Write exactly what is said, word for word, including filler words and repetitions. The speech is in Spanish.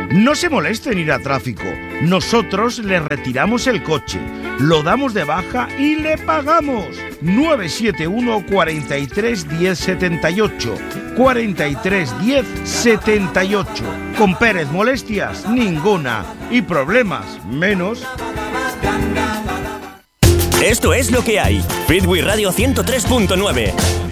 No se moleste en ir a tráfico. Nosotros le retiramos el coche, lo damos de baja y le pagamos. nueve siete uno, cuatro tres, uno cero siete ocho. cuatro tres, uno cero siete ocho. Con Pérez molestias ninguna y problemas menos. Esto es lo que hay. Freeway Radio ciento tres punto nueve.